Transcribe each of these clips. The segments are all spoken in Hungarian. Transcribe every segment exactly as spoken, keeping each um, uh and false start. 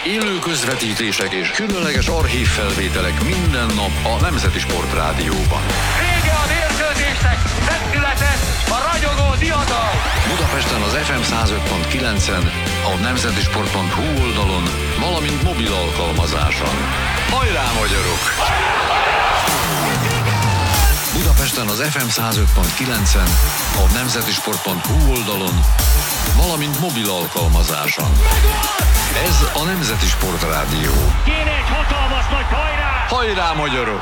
Élő közvetítések és különleges archív felvételek minden nap a Nemzeti Sport Rádióban. Vége a mérkőzésnek, lendületes, a ragyogó diadal! Budapesten az ef em száz öt pont kilencen, a nemzetisport pont hu oldalon, valamint mobil alkalmazáson. Hajrá, magyarok! Budapesten az ef em száz öt pont kilencen, a nemzetisport pont hu oldalon, valamint mobil alkalmazáson. Ez a Nemzeti Sport Rádió. Kéne egy hatalmas nagy hajrá! Hajrá, magyarok!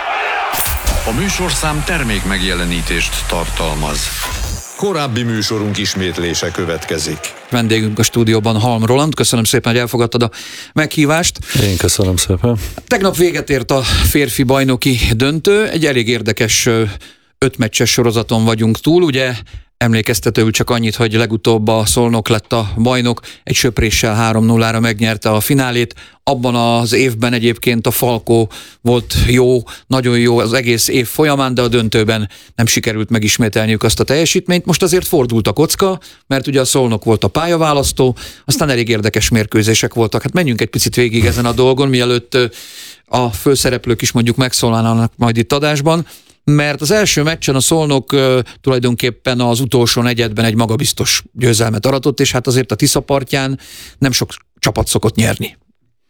A műsorszám termék megjelenítést tartalmaz. Korábbi műsorunk ismétlése következik. Vendégünk a stúdióban Halm Roland. Köszönöm szépen, hogy elfogadtad a meghívást. Én köszönöm szépen. Tegnap véget ért a férfi bajnoki döntő. Egy elég érdekes ötmeccses sorozaton vagyunk túl. Ugye emlékeztetőül csak annyit, hogy legutóbb a Szolnok lett a bajnok, egy söpréssel három nullára megnyerte a finálét. Abban az évben egyébként a Falkó volt jó, nagyon jó az egész év folyamán, de a döntőben nem sikerült megismételniük azt a teljesítményt. Most azért fordult a kocka, mert ugye a Szolnok volt a pályaválasztó, aztán elég érdekes mérkőzések voltak. Hát menjünk egy picit végig ezen a dolgon, mielőtt a főszereplők is mondjuk megszólalnának majd itt adásban. Mert az első meccsen a Szolnok uh, tulajdonképpen az utolsó negyedben egy magabiztos győzelmet aratott, és hát azért a Tisza partján nem sok csapat szokott nyerni.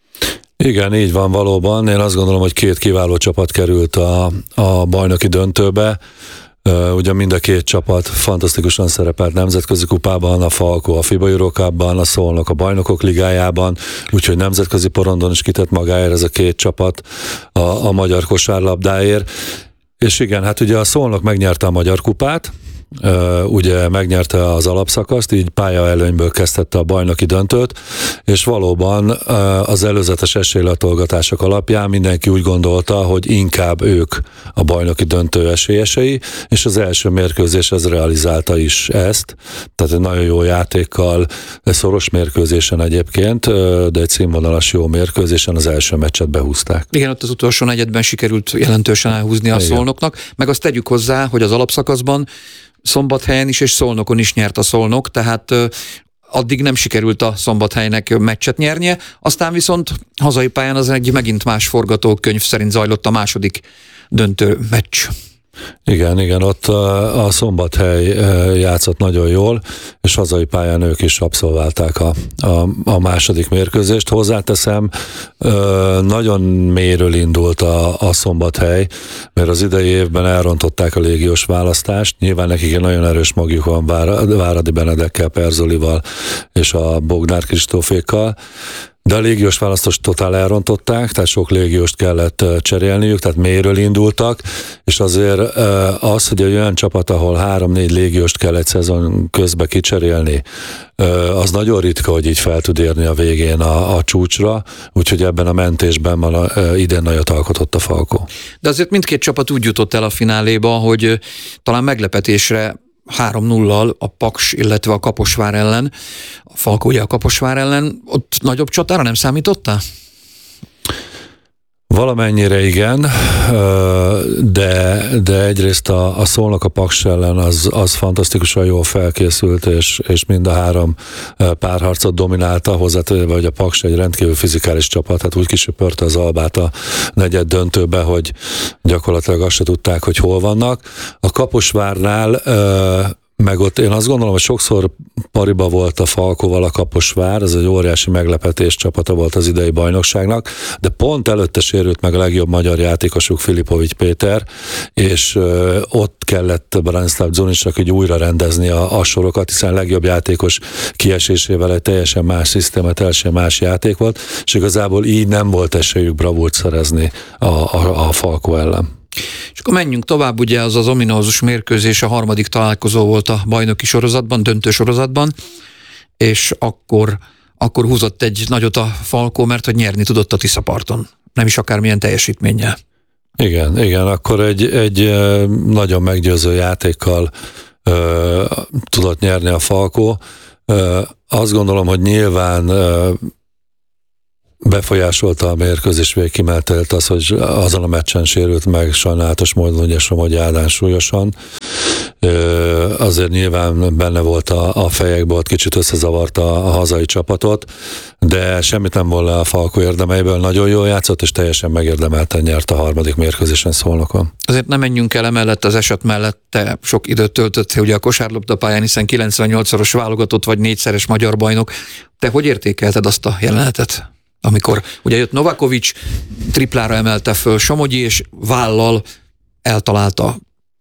Igen, így van valóban. Én azt gondolom, hogy két kiváló csapat került a, a bajnoki döntőbe. Uh, ugye mind a két csapat fantasztikusan szerepelt nemzetközi kupában, a Falkó a FIBA Eurocupban, a Szolnok a Bajnokok Ligájában, úgyhogy nemzetközi porondon is kitett magáért ez a két csapat a, a magyar kosárlabdáért. És igen, hát ugye a Szolnok megnyerte a Magyar Kupát, ugye megnyerte az alapszakaszt, így pályaelőnyből kezdette a bajnoki döntőt, és valóban az előzetes esélylatolgatások alapján mindenki úgy gondolta, hogy inkább ők a bajnoki döntő esélyesei, és az első mérkőzés ez realizálta is ezt, tehát egy nagyon jó játékkal, egy szoros mérkőzésen egyébként, de egy színvonalas jó mérkőzésen az első meccset behúzták. Igen, ott az utolsó negyedben sikerült jelentősen elhúzni a Szolnoknak, meg azt tegyük hozzá, hogy az alapszakaszban Szombathelyen is és Szolnokon is nyert a Szolnok, tehát addig nem sikerült a Szombathelynek meccset nyernie, aztán viszont hazai pályán az egy megint más forgatókönyv szerint zajlott a második döntő meccs. Igen, igen, ott a, a Szombathely játszott nagyon jól, és hazai pályán ők is abszolválták a, a, a második mérkőzést. Hozzáteszem, nagyon mélyről indult a, a Szombathely, mert az idei évben elrontották a légiós választást. Nyilván nekik egy nagyon erős magjuk van Váradi Benedekkel, Perzolival és a Bognár Kristófékkal, de a légiós választást totál elrontották, tehát sok légióst kellett cserélniük, tehát mélyről indultak, és azért az, hogy egy olyan csapat, ahol három-négy légióst kell egy szezon közben kicserélni, az nagyon ritka, hogy így fel tud érni a végén a, a csúcsra, úgyhogy ebben a mentésben van a, idén nagyot alkotott a Falkó. De azért mindkét csapat úgy jutott el a fináléba, hogy talán meglepetésre három nullal a Paks, illetve a Kaposvár ellen, a Falkó ugye a Kaposvár ellen, ott nagyobb csatára nem számítottál? Valamennyire igen, de, de egyrészt a, a Szolnok a Paks ellen az, az fantasztikusan jól felkészült, és, és mind a három párharcot dominálta, hozzátéve, hogy a Paks egy rendkívül fizikális csapat, hát úgy kisöpörte az Albát a negyed döntőbe, hogy gyakorlatilag azt se tudták, hogy hol vannak. A Kaposvárnál meg ott én azt gondolom, hogy sokszor pariba volt a Falkóval a Kaposvár, ez egy óriási meglepetés csapata volt az idei bajnokságnak, de pont előtte sérült meg a legjobb magyar játékosuk Filipovics Péter, és ö, ott kellett Branislav Dzunicsnak így újra rendezni a, a sorokat, hiszen a legjobb játékos kiesésével egy teljesen más szisztéma, teljesen más játék volt, és igazából így nem volt esélyük bravúrt szerezni a, a, a Falkó ellen. És akkor menjünk tovább, ugye az az ominózus mérkőzés, a harmadik találkozó volt a bajnoki sorozatban, döntő sorozatban, és akkor, akkor húzott egy nagyot a Falkó, mert hogy nyerni tudott a Tiszaparton, nem is akármilyen teljesítménnyel. Igen, igen, akkor egy, egy nagyon meggyőző játékkal ö, tudott nyerni a Falkó. Ö, azt gondolom, hogy nyilván ö, befolyásolta a mérkőzés végkimenetelt az, hogy azon a meccsen sérült meg sajnálatos módon ugye Somogyi Ádám súlyosan. Azért nyilván benne volt a, a fejekből, ott kicsit összezavarta a hazai csapatot, de semmit nem volt le a Falko érdemeiből, nagyon jól játszott, és teljesen megérdemelten nyert a harmadik mérkőzésen Szolnokon. Azért nem menjünk el emellett az eset mellett, te sok időt töltöttél ugye a kosárlabdapályán, hiszen kilencvennyolcszoros válogatott vagy négyszeres magyar bajnok. Te hogy értékelted azt a jelenetet? Amikor ugye jött Novakovics, triplára emelte föl Somogyi, és vállal eltalálta.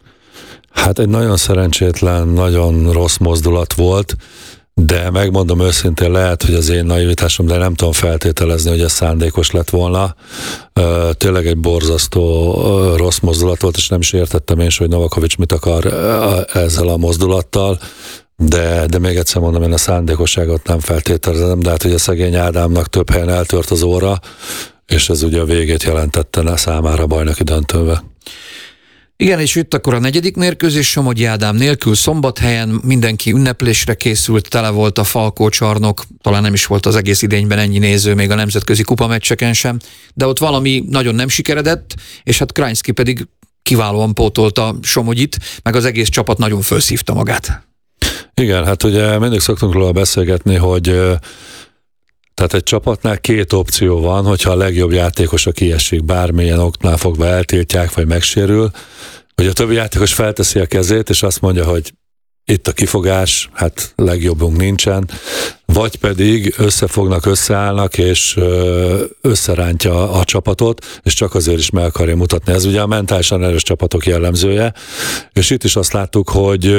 Hát egy nagyon szerencsétlen, nagyon rossz mozdulat volt, de megmondom őszintén, lehet, hogy az én naivitásom, de nem tudom feltételezni, hogy ez szándékos lett volna. Tényleg egy borzasztó rossz mozdulat volt, és nem is értettem én, hogy Novakovics mit akar ezzel a mozdulattal. De, de még egyszer mondom, én a szándékosságot nem feltételezem, de hát ugye szegény Ádámnak több helyen eltört az óra, és ez ugye a végét jelentette számára a bajnoki döntőbe. Igen, és jött akkor a negyedik mérkőzés Somogyi Ádám nélkül, Szombathelyen mindenki ünneplésre készült, tele volt a Falkó csarnok, talán nem is volt az egész idényben ennyi néző, még a nemzetközi kupameccseken sem, de ott valami nagyon nem sikeredett, és hát Krajnszky pedig kiválóan pótolta Somogyit, meg az egész csapat nagyon felszívta magát. Igen, hát ugye mindig szoktunk róla beszélgetni, hogy tehát egy csapatnál két opció van, hogyha a legjobb játékosa kiesik, bármilyen oknál fogva eltiltják, vagy megsérül, hogy a többi játékos felteszi a kezét, és azt mondja, hogy itt a kifogás, hát legjobbunk nincsen, vagy pedig összefognak, összeállnak, és összerántja a csapatot, és csak azért is meg akarja mutatni. Ez ugye a mentálisan erős csapatok jellemzője, és itt is azt láttuk, hogy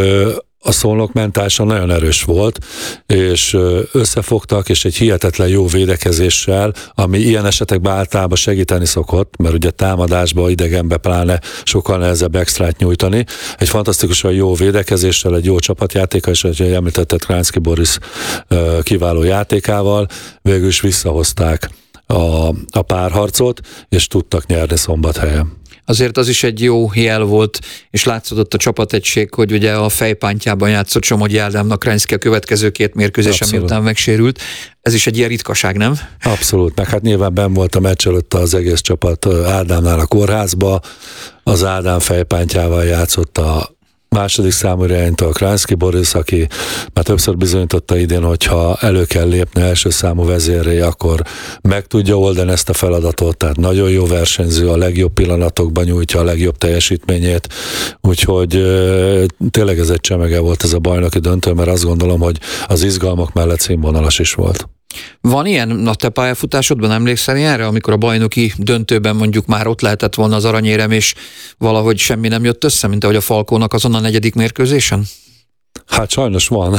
a Szolnok mentálisan nagyon erős volt, és összefogtak, és egy hihetetlen jó védekezéssel, ami ilyen esetekben általában segíteni szokott, mert ugye támadásba, idegenbe pláne sokkal nehezebb extrát nyújtani. Egy fantasztikusan jó védekezéssel, egy jó csapatjátéka, és ahogy említetted, Krajnszky Boris kiváló játékával végül is visszahozták a, a párharcot, és tudtak nyerni Szombathelyen. Azért az is egy jó jel volt, és látszott a csapategység, hogy ugye a fejpántjában játszott Somogyi Ádámnak Krajnszky a következő két mérkőzésen, miután megsérült. Ez is egy ilyen ritkaság, nem? Abszolút, meg hát nyilván benn volt a meccs előtt az egész csapat Ádámnál a kórházba, az Ádám fejpántjával játszott a második számú irányító a Krajnszky Boris, aki már többször bizonyította idén, hogyha elő kell lépni első számú vezérré, akkor meg tudja oldani ezt a feladatot, tehát nagyon jó versenyző, a legjobb pillanatokban nyújtja a legjobb teljesítményét, úgyhogy tényleg ez egy csemege volt ez a bajnoki döntő, mert azt gondolom, hogy az izgalmak mellett színvonalas is volt. Van ilyen a te pályafutásodban, emlékszel erre, amikor a bajnoki döntőben mondjuk már ott lehetett volna az aranyérem, és valahogy semmi nem jött össze, mint ahogy a Falkónak azon a negyedik mérkőzésen? Hát sajnos van.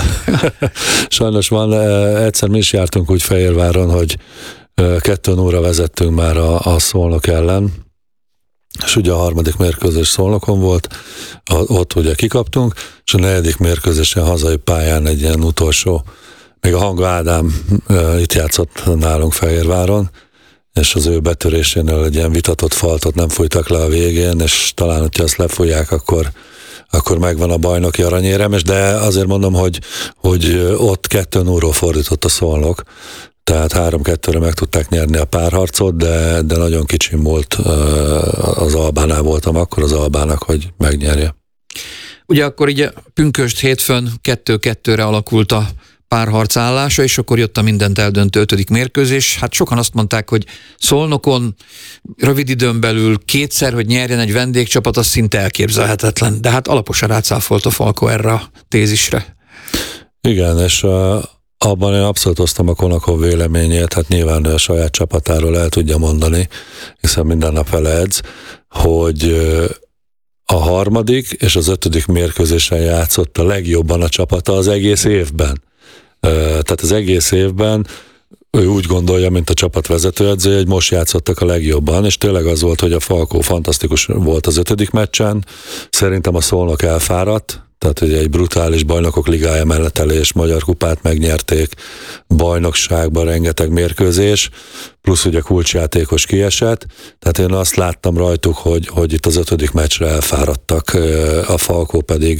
sajnos van. Egyszer mi is jártunk úgy Fehérváron, hogy kettő óra vezettünk már a, a Szolnok ellen, és ugye a harmadik mérkőzés Szolnokon volt, ott ugye kikaptunk, és a negyedik mérkőzésen hazai pályán egy ilyen utolsó, még a Hanga Ádám uh, itt játszott nálunk Fehérváron, és az ő betörésénél egy ilyen vitatott faltot nem fújtak le a végén, és talán, hogyha azt lefújják, akkor, akkor megvan a bajnoki aranyérem, de azért mondom, hogy, hogy ott kettő nullról fordított a Szolnok, tehát három-kettőre meg tudták nyerni a párharcot, de, de nagyon kicsi múlt uh, az Albánál voltam, akkor az Albának, hogy megnyerje. Ugye akkor így pünkösd hétfőn kettő-kettőre alakult a párharc állása, és akkor jött a mindent eldöntő ötödik mérkőzés. Hát sokan azt mondták, hogy Szolnokon rövid időn belül kétszer, hogy nyerjen egy vendégcsapat, az szinte elképzelhetetlen. De hát alaposan rácáfolt a Falko erre a tézisre. Igen, és uh, abban én abszolút osztom a Konakov véleményét, hát nyilván a saját csapatáról el tudja mondani, hiszen minden nap vele edz, hogy uh, a harmadik és az ötödik mérkőzésen játszott a legjobban a csapata az egész évben. Tehát az egész évben ő úgy gondolja, mint a csapat vezetőedzője, hogy most játszottak a legjobban, és tényleg az volt, hogy a Falkó fantasztikus volt az ötödik meccsen. Szerintem a Szolnok elfáradt, tehát ugye egy brutális bajnokok ligája mellettelés, magyar kupát megnyerték, bajnokságban rengeteg mérkőzés, plusz ugye kulcsjátékos kiesett, tehát én azt láttam rajtuk, hogy, hogy itt az ötödik meccsre elfáradtak, a Falkó pedig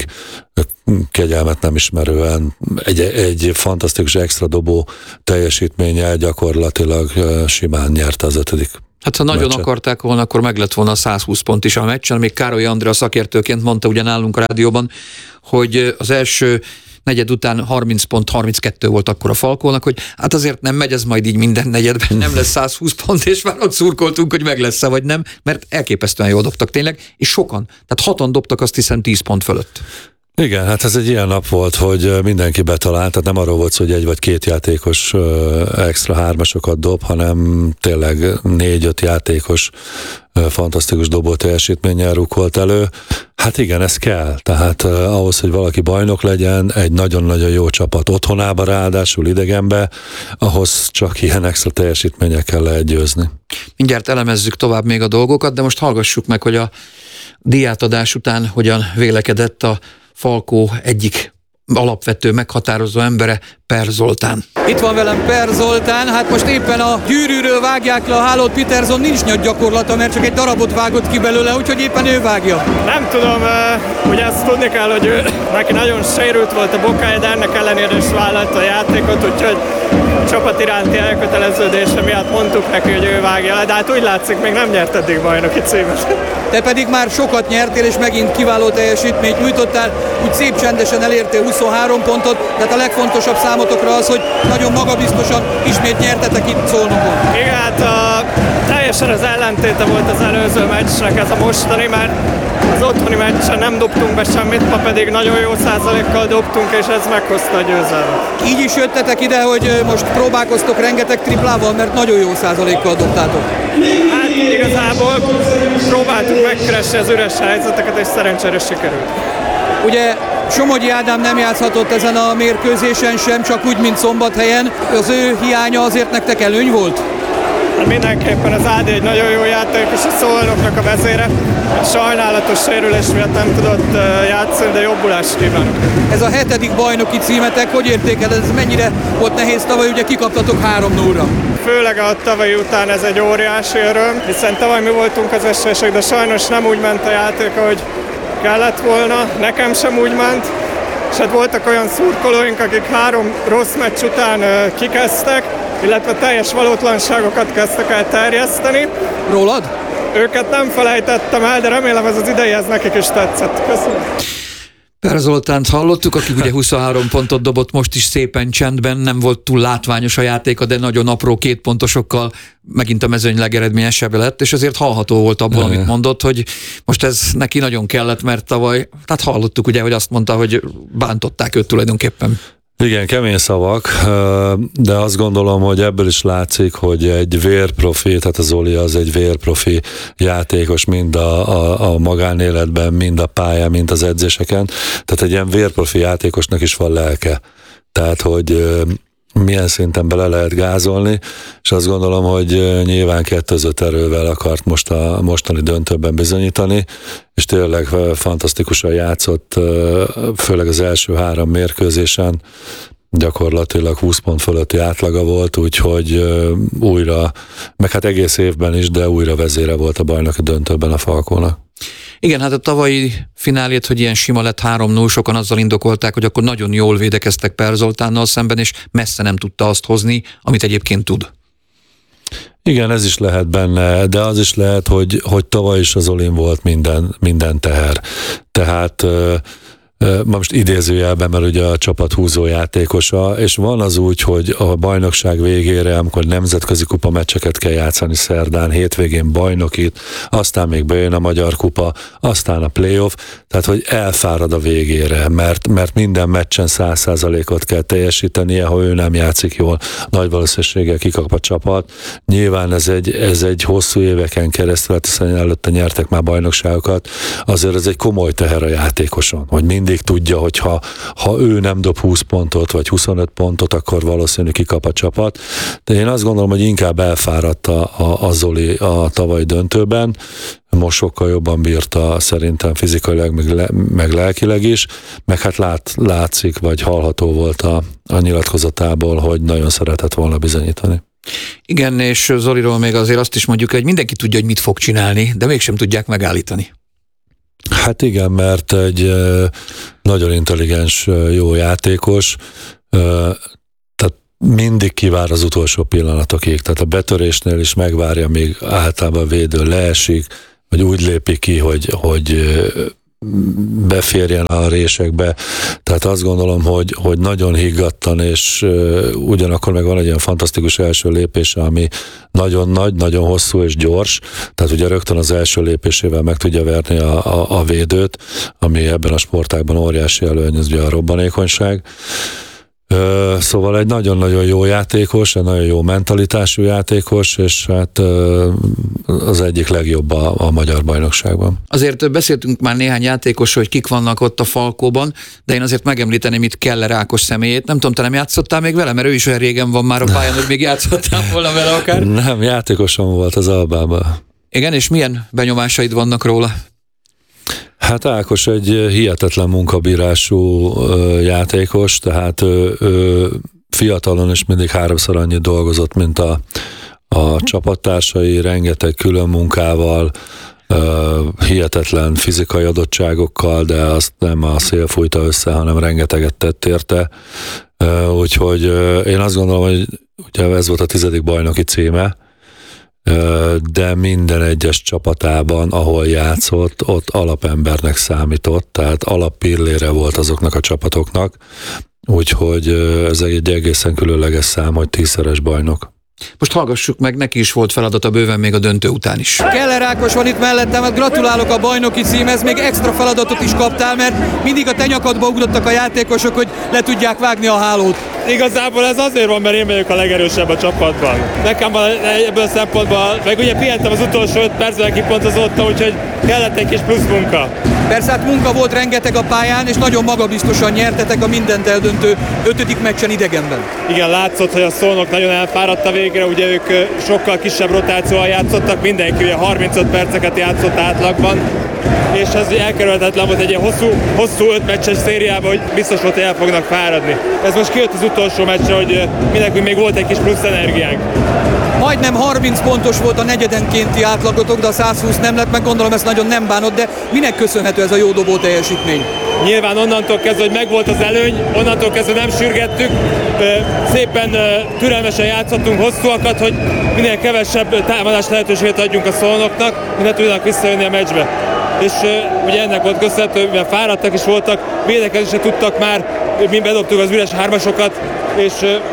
kegyelmet nem ismerően egy, egy fantasztikus extra dobó teljesítménnyel gyakorlatilag simán nyerte az ötödik. Hát ha nagyon meccset. akarták volna, akkor meg lett volna száz húsz pont is a meccsen. Még Károly Andrea szakértőként mondta ugye nálunk a rádióban, hogy az első negyed után harminc pont harminckettő volt akkor a Falkónak, hogy hát azért nem megy ez majd így minden negyedben, nem lesz száz húsz pont, és már ott szurkoltunk, hogy meg lesz-e vagy nem, mert elképesztően jól dobtak tényleg, és sokan, tehát hatan dobtak azt hiszem tíz pont fölött. Igen, hát ez egy ilyen nap volt, hogy mindenki betalált, tehát nem arról volt szó, hogy egy vagy két játékos extra hármasokat dob, hanem tényleg négy-öt játékos fantasztikus dobó teljesítménnyel rukkolt elő. Hát igen, ez kell, tehát ahhoz, hogy valaki bajnok legyen, egy nagyon-nagyon jó csapat otthonába, ráadásul idegenbe, ahhoz csak ilyen extra teljesítményekkel lehet győzni. Mindjárt elemezzük tovább még a dolgokat, de most hallgassuk meg, hogy a díjátadás után hogyan vélekedett a Falkó egyik alapvető, meghatározó embere, Per Zoltán. Itt van velem Per Zoltán, hát most éppen a gyűrűről vágják le a hálót, Peterson nincs nagy gyakorlata, mert csak egy darabot vágott ki belőle, úgyhogy éppen ő vágja. Nem tudom, ugye azt tudni kell, hogy ő, neki nagyon sérült volt a bokája, de ennek ellenére is vállalta a játékot, úgyhogy a csapat iránti elköteleződése miatt mondtuk neki, hogy ő vágja le, de hát úgy látszik, még nem nyert eddig bajnoki címet. Te pedig már sokat nyertél, és megint kiváló teljesítményt nyújtottál, úgy szép csendesen elértél huszonhárom pontot, tehát a legfontosabb számotokra az, hogy nagyon magabiztosan ismét nyertetek itt Szolnokon. Igen, hát a, teljesen az ellentéte volt az előző meccsnek ez a mostani, mert az otthoni meccsen nem dobtunk be semmit, ma pedig nagyon jó százalékkal dobtunk, és ez meghozta a győzelmet. Így is jöttetek ide, hogy most próbálkoztok rengeteg triplával, mert nagyon jó százalékkal dobtátok. Hát igazából próbáltuk megkeresni az üres helyzeteket, és szerencsére sikerült. Ugye Somogyi Ádám nem játszhatott ezen a mérkőzésen sem, csak úgy, mint Szombathelyen. Az ő hiánya azért nektek előny volt? Hát mindenképpen az Ádi egy nagyon jó játékos, a Szolnoknak a vezére. Sajnálatos sérülés miatt nem tudott játszani, de jobbulást kívánok. Ez a hetedik bajnoki címetek, hogy értékeled? Ez mennyire volt nehéz tavaly, ugye kikaptatok három nullra? Főleg a tavalyi után ez egy óriási öröm, hiszen tavaly mi voltunk az esélyesek, de sajnos nem úgy ment a játék, ahogy kellett volna, nekem sem úgy ment, és hát voltak olyan szurkolóink, akik három rossz meccs után uh, kikezdtek, illetve teljes valótlanságokat kezdtek el terjeszteni. Rólad? Őket nem felejtettem el, de remélem ez az idei, ez nekik is tetszett. Köszönöm. Per Zoltánt hallottuk, aki ugye huszonhárom pontot dobott, most is szépen csendben, nem volt túl látványos a játéka, de nagyon apró kétpontosokkal megint a mezőny legeredményesebb lett, és azért hallható volt abból, amit mondott, hogy most ez neki nagyon kellett, mert tavaly, tehát hallottuk ugye, hogy azt mondta, hogy bántották őt tulajdonképpen. Igen, kemény szavak, de azt gondolom, hogy ebből is látszik, hogy egy vérprofi, tehát az Zoli az egy vérprofi játékos mind a, a, a magánéletben, mind a pályán, mind az edzéseken. Tehát egy ilyen vérprofi játékosnak is van lelke. Tehát, hogy milyen szinten bele lehet gázolni, és azt gondolom, hogy nyilván kettőzött erővel akart most a mostani döntőben bizonyítani, és tényleg fantasztikusan játszott, főleg az első három mérkőzésen, gyakorlatilag húsz pont fölötti átlaga volt, úgyhogy újra, meg hát egész évben is, de újra vezére volt a bajnoki döntőben a Falkónak. Igen, hát a tavalyi finálét, hogy ilyen sima lett három null, sokan azzal indokolták, hogy akkor nagyon jól védekeztek Per Zoltánnal szemben, és messze nem tudta azt hozni, amit egyébként tud. Igen, ez is lehet benne, de az is lehet, hogy, hogy tavaly is az Olin volt minden, minden teher. Tehát most idézőjelben, mert ugye a csapat húzó játékosa, és van az úgy, hogy a bajnokság végére, amikor nemzetközi kupa meccseket kell játszani szerdán, hétvégén bajnokit, aztán még bejön a Magyar Kupa, aztán a playoff, tehát hogy elfárad a végére, mert, mert minden meccsen száz százalékot kell teljesítenie, ha ő nem játszik jól, nagy valószínűséggel kikap a csapat. Nyilván ez egy, ez egy hosszú éveken keresztül, hiszen előtte nyertek már bajnokságokat, azért ez egy komoly teher a játékoson, hogy mind mindig tudja, hogy ha, ha ő nem dob húsz pontot, vagy huszonöt pontot, akkor valószínű kikap a csapat. De én azt gondolom, hogy inkább elfáradt a, a, a Zoli a tavalyi döntőben, most sokkal jobban bírta szerintem fizikailag, meg, le, meg lelkileg is, meg hát lát, látszik, vagy hallható volt a, a nyilatkozatából, hogy nagyon szeretett volna bizonyítani. Igen, és Zoliról még azért azt is mondjuk, hogy mindenki tudja, hogy mit fog csinálni, de mégsem tudják megállítani. Hát igen, mert egy nagyon intelligens, jó játékos, tehát mindig kivár az utolsó pillanatokig, tehát a betörésnél is megvárja, míg általában a védő leesik, vagy úgy lépi ki, hogy, hogy beférjen a résekbe. Tehát azt gondolom, hogy, hogy nagyon higgadtan, és uh, ugyanakkor meg van egy ilyen fantasztikus első lépése, ami nagyon nagy, nagyon hosszú és gyors, tehát ugye rögtön az első lépésével meg tudja verni a, a, a védőt, ami ebben a sportágban óriási előny, ez ugye a robbanékonyság. Uh, szóval egy nagyon-nagyon jó játékos, egy nagyon jó mentalitású játékos, és hát uh, az egyik legjobb a, a magyar bajnokságban. Azért beszéltünk már néhány játékosról, hogy kik vannak ott a Falkóban, de én azért megemlíteném itt Keller Ákos személyét. Nem tudom, te nem játszottál még vele, mert ő is olyan régen van már a pályán, hogy még játszottál volna vele akár. Nem, játékosom volt az Albában. Igen, és milyen benyomásaid vannak róla? Hát Ákos egy hihetetlen munkabírású játékos, tehát ő, ő fiatalon is mindig háromszor annyit dolgozott, mint a, a csapattársai, rengeteg külön munkával, hihetetlen fizikai adottságokkal, de azt nem a szél fújta össze, hanem rengeteget tett érte. Úgyhogy én azt gondolom, hogy ugye ez volt a tizedik bajnoki címe, de minden egyes csapatában, ahol játszott, ott alapembernek számított, tehát alappillére volt azoknak a csapatoknak, úgyhogy ez egy egészen különleges szám, hogy tízszeres bajnok. Most hallgassuk meg, neki is volt feladata bőven még a döntő után is. Keller Ákos van itt mellettem, hát gratulálok a bajnoki címhez, még extra feladatot is kaptál, mert mindig a te nyakadba ugrottak a játékosok, hogy le tudják vágni a hálót. Igazából ez azért van, mert én vagyok a legerősebb a csapatban. Nekem van ebből a szempontból, meg ugye pihentem az utolsó öt percben, kipontozottam, úgyhogy kellett egy kis plusz munka. Persze hát munka volt rengeteg a pályán, és nagyon magabiztosan nyertetek a mindent eldöntő ötödik meccsen idegenben. Igen, látszott, hogy a Szolnok nagyon elfáradt a végre, ugye ők sokkal kisebb rotációval játszottak, mindenki ugye harmincöt perceket játszott átlagban, és ez elkerülhetetlen volt egy ilyen hosszú, hosszú öt meccses szériában, hogy biztos volt, hogy el fognak fáradni. Ez most kijött az utolsó meccsre, hogy mindenki még volt egy kis plusz energiánk. Majdnem harminc pontos volt a negyedenkénti átlagotok, de a száz húsz nem lett, meg gondolom ezt nagyon nem bánod, de minek köszönhető ez a jó dobó teljesítmény? Nyilván onnantól kezdve, hogy megvolt az előny, onnantól kezdve nem sürgettük, szépen türelmesen játszottunk hosszúakat, hogy minél kevesebb támadás lehetőséget adjunk a Szolnoknak, minél tudnak visszajönni a meccsbe. És ugye ennek volt köszönhető, mivel fáradtak is voltak, védekezni se tudtak már, mi bedobtuk az üres hármasokat, és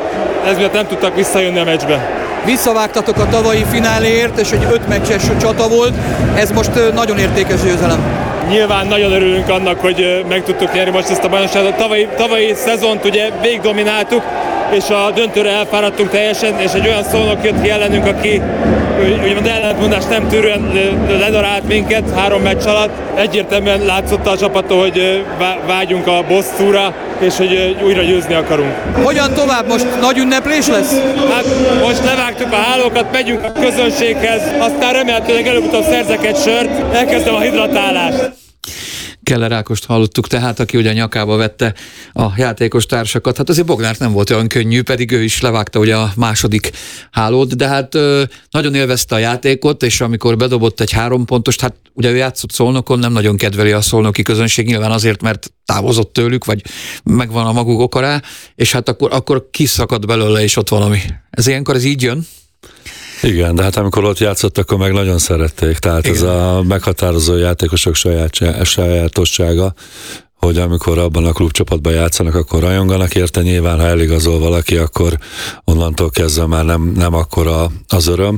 ez miatt nem tudtak visszajönni a meccsbe. Visszavágtatok a tavalyi fináléért, és egy öt meccses csata volt, ez most nagyon értékes győzelem. Nyilván nagyon örülünk annak, hogy meg tudtuk nyerni most ezt a bajnokságot. Tavalyi, tavalyi szezont ugye végigdomináltuk, és a döntőre elfáradtunk teljesen, és egy olyan Szolnok jött ki ellenünk, aki úgymond ellentmondást nem tűrően ledarált minket három meccs alatt. Egyértelműen látszott a csapattól, hogy vágyunk a bosszúra, és hogy újra győzni akarunk. Hogyan tovább? Most nagy ünneplés lesz? Hát most levágtuk a hálókat, megyünk a közönséghez, aztán remélhetőleg előbb-utóbb szerzek egy sört, elkezdem a hidratálást. Keller Ákost hallottuk tehát, aki ugye a nyakába vette a játékos társakat. Hát azért Bognárt nem volt olyan könnyű, pedig ő is levágta ugye a második hálót, de hát nagyon élvezte a játékot, és amikor bedobott egy három pontost, hát ugye ő játszott Szolnokon, nem nagyon kedveli a szolnoki közönség, nyilván azért, mert távozott tőlük, vagy megvan a maguk oka rá, és hát akkor, akkor kiszakadt belőle, és ott valami. Ez ilyenkor ez így jön? Igen, de hát amikor ott játszott, akkor meg nagyon szerették. Tehát igen. Ez a meghatározó játékosok saját, sajátossága, hogy amikor abban a klubcsapatban játszanak, akkor rajonganak érte. Nyilván, ha eligazol valaki, akkor onnantól kezdve már nem, nem akkora az öröm.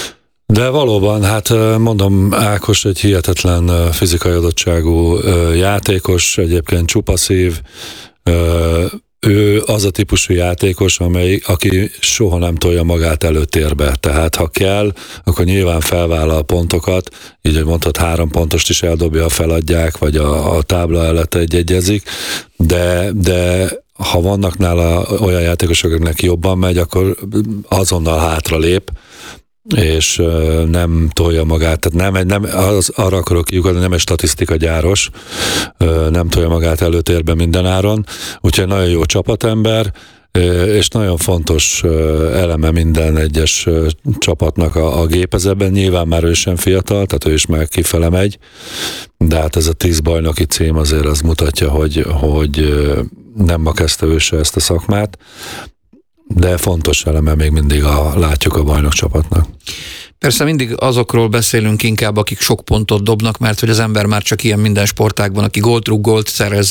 De valóban, hát mondom, Ákos egy hihetetlen fizikai adottságú játékos, egyébként csupaszív, ő az a típusú játékos, amely, aki soha nem tolja magát előtérbe. Tehát ha kell, akkor nyilván felvállal pontokat, így, hogy mondhat, három pontost is eldobja, feladják, vagy a, a tábla előtt egy-egyezik, de, de ha vannak nála olyan játékosok, akiknek jobban megy, akkor azonnal hátra lép, és nem tolja magát, tehát nem, nem az, arra akarok kiukadni, nem egy statisztika gyáros, nem tolja magát előtérbe mindenáron, úgyhogy nagyon jó csapatember, és nagyon fontos eleme minden egyes csapatnak a, a gépezetben. Nyilván már ő sem fiatal, tehát ő is már kifele megy, de hát ez a tíz bajnoki cím azért az mutatja, hogy, hogy nem ma kezdte ő se ezt a szakmát, de fontos eleme még mindig a, látjuk a bajnok csapatnak. Persze mindig azokról beszélünk inkább, akik sok pontot dobnak, mert hogy az ember már csak ilyen minden sportágban, aki gólt rúg, gólt szerez,